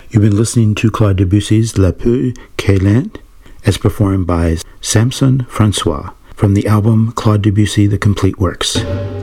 You've been listening to Claude Debussy's La Peau Cailinte, as performed by Samson Francois, from the album Claude Debussy The Complete Works.